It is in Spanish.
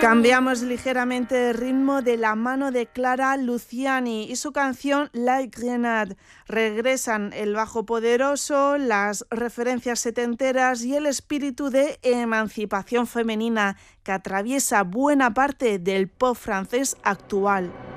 Cambiamos ligeramente de ritmo de la mano de Clara Luciani y su canción La Grenade. Regresan el bajo poderoso, las referencias setenteras y el espíritu de emancipación femenina que atraviesa buena parte del pop francés actual.